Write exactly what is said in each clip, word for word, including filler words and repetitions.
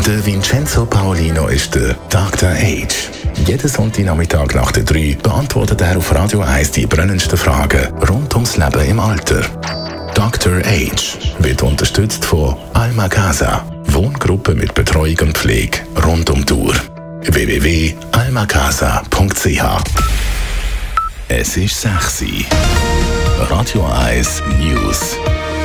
Der Vincenzo Paolino ist der Doktor Age. Jeden Sonntagnachmittag nach der drei beantwortet er auf Radio eins die brennendsten Fragen rund ums Leben im Alter. Doktor Age wird unterstützt von Alma Casa, Wohngruppe mit Betreuung und Pflege rund um die Uhr. w w w punkt alma casa punkt c h. Es ist sechs Uhr. Radio eins News.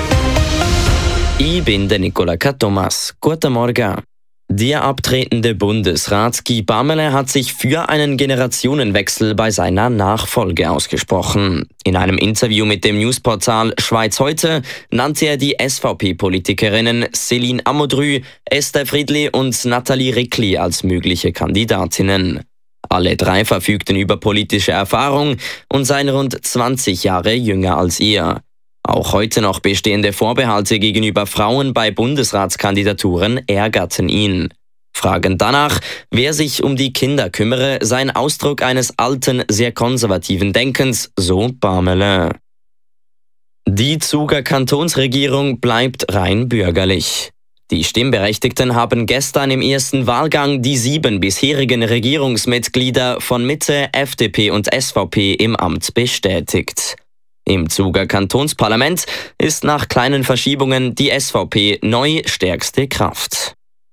Ich bin der Nicola Thomas. Guten Morgen. Der abtretende Bundesrat Guy Parmelin hat sich für einen Generationenwechsel bei seiner Nachfolge ausgesprochen. In einem Interview mit dem Newsportal Schweiz heute nannte er die S V P-Politikerinnen Céline Amodrü, Esther Friedli und Nathalie Rickli als mögliche Kandidatinnen. Alle drei verfügten über politische Erfahrung und seien rund zwanzig Jahre jünger als er. Auch heute noch bestehende Vorbehalte gegenüber Frauen bei Bundesratskandidaturen ärgerten ihn. Fragen danach, wer sich um die Kinder kümmere, sei ein Ausdruck eines alten, sehr konservativen Denkens, so Parmelin. Die Zuger Kantonsregierung bleibt rein bürgerlich. Die Stimmberechtigten haben gestern im ersten Wahlgang die sieben bisherigen Regierungsmitglieder von Mitte, F D P und S V P im Amt bestätigt. Im Zuger Kantonsparlament ist nach kleinen Verschiebungen die S V P neu stärkste Kraft.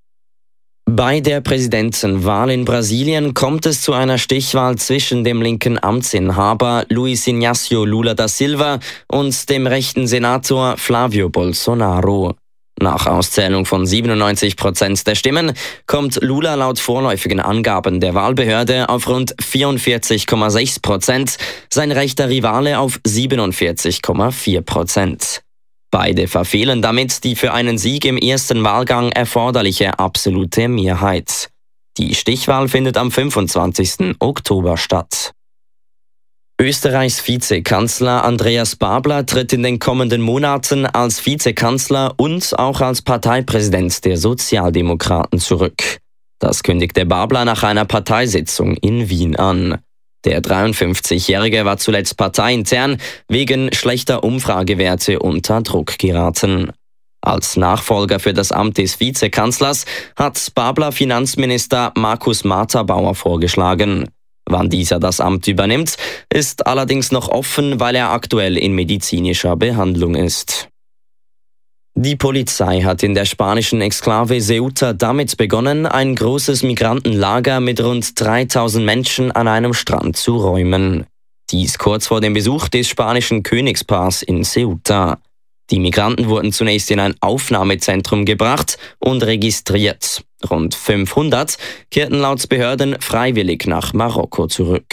Bei der Präsidentenwahl in Brasilien kommt es zu einer Stichwahl zwischen dem linken Amtsinhaber Luiz Inácio Lula da Silva und dem rechten Senator Flávio Bolsonaro. Nach Auszählung von siebenundneunzig Prozent der Stimmen kommt Lula laut vorläufigen Angaben der Wahlbehörde auf rund vierundvierzig Komma sechs Prozent, sein rechter Rivale auf siebenundvierzig Komma vier Prozent. Beide verfehlen damit die für einen Sieg im ersten Wahlgang erforderliche absolute Mehrheit. Die Stichwahl findet am fünfundzwanzigsten Oktober statt. Österreichs Vizekanzler Andreas Babler tritt in den kommenden Monaten als Vizekanzler und auch als Parteipräsident der Sozialdemokraten zurück. Das kündigte Babler nach einer Parteisitzung in Wien an. Der dreiundfünfzigjährige war zuletzt parteiintern wegen schlechter Umfragewerte unter Druck geraten. Als Nachfolger für das Amt des Vizekanzlers hat Babler Finanzminister Markus Marthabauer vorgeschlagen. Wann dieser das Amt übernimmt, ist allerdings noch offen, weil er aktuell in medizinischer Behandlung ist. Die Polizei hat in der spanischen Exklave Ceuta damit begonnen, ein großes Migrantenlager mit rund dreitausend Menschen an einem Strand zu räumen. Dies kurz vor dem Besuch des spanischen Königspaars in Ceuta. Die Migranten wurden zunächst in ein Aufnahmezentrum gebracht und registriert. Rund fünfhundert kehrten laut Behörden freiwillig nach Marokko zurück.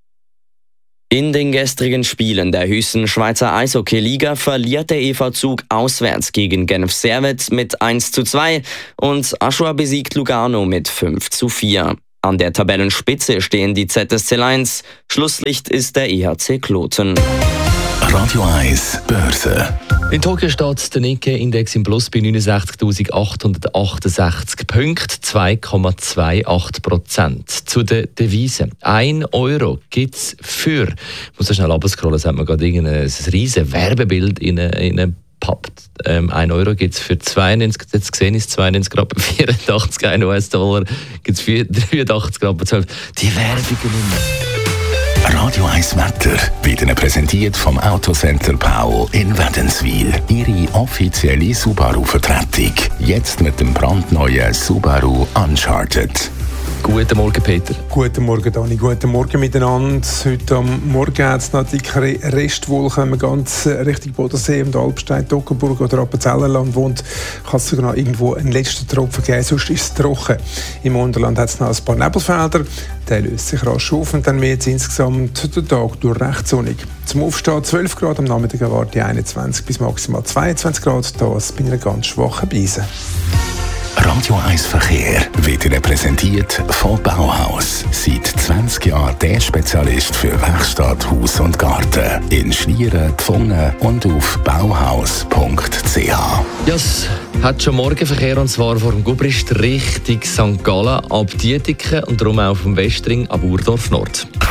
In den gestrigen Spielen der höchsten Schweizer Eishockey-Liga verliert der E V Zug auswärts gegen Genf Servette mit eins zu zwei und Aschua besiegt Lugano mit fünf zu vier. An der Tabellenspitze stehen die Z S C Lions, Schlusslicht ist der E H C Kloten. Radio eins Börse. In Tokio steht der Nikkei-Index im Plus bei neunundsechzigtausendachthundertachtundsechzig Punkten, zwei Komma achtundzwanzig Prozent. Zu den Devisen. Ein Euro gibt es für, ich muss so schnell runterscrollen, das hat man gerade ein riesen Werbebild in eine pappt. Ähm, ein Euro gibt es für zweiundneunzig, jetzt gesehen ist zweiundneunzig Rappen, vierundachtzig, ein U S-Dollar gibt es für dreiundachtzig Rappen, zwölf. Die Werbungen immer. Radio eins Wetter wird Ihnen präsentiert vom Autocenter Pau in Wädenswil. Ihre offizielle Subaru-Vertretung. Jetzt mit dem brandneuen Subaru Uncharted. Guten Morgen, Peter. Guten Morgen, Dani. Guten Morgen miteinander. Heute am Morgen hat es noch dicke Restwolken, wenn man ganz Richtung Bodensee und Alpstein, Toggenburg oder Appenzellerland wohnt, kann es sogar noch irgendwo einen letzten Tropfen geben, sonst ist es trocken. Im Unterland hat es noch ein paar Nebelfelder, der löst sich rasch auf und dann wird es insgesamt den Tag durch recht sonnig. Zum Aufstehen zwölf Grad, am Nachmittag erwarte ich einundzwanzig bis maximal zweiundzwanzig Grad, das bei einer ganz schwachen Brise. Radio eins Verkehr wird Ihnen präsentiert von Bauhaus. Seit zwanzig Jahren der Spezialist für Werkstatt, Haus und Garten. In Schlieren, Pfungen und auf bauhaus punkt c h. Ja, es hat schon Morgenverkehr und zwar vor dem Gubrist Richtung Sankt Gallen ab Dietiken und darum auch vom Westring ab Urdorf Nord.